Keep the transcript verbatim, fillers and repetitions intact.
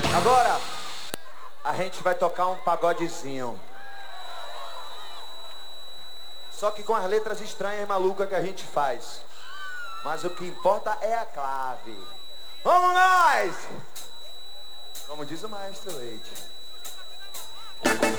Agora, a gente vai tocar um pagodezinho. Só que com as letras estranhas e malucas que a gente faz. Mas o que importa é a clave. Vamos nós! Como diz o maestro Leite.